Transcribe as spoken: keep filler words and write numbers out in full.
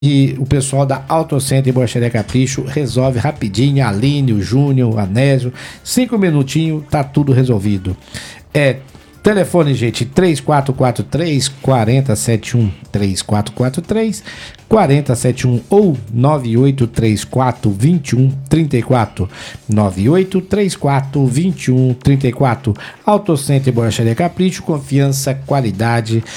E o pessoal da Auto Center Borracharia Capricho resolve rapidinho. Aline, o Júnior, o Anésio, cinco minutinhos, tá tudo resolvido. É, telefone, gente, três quatro quatro três, quatro zero sete um, três quatro quatro três, quatro zero sete um ou nove oito três quatro, dois um três quatro, nove oito três quatro, dois um três quatro. Auto Center Borracharia Capricho, confiança, qualidade